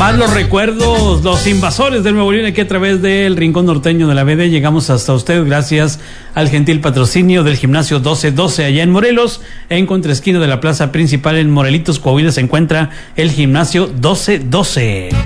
Más los recuerdos, los invasores del Nuevo León, aquí a través del Rincón Norteño de la BD. Llegamos hasta usted gracias al gentil patrocinio del Gimnasio 1212 allá en Morelos. En contraesquina de la plaza principal en Morelitos, Coahuila, se encuentra el Gimnasio 1212.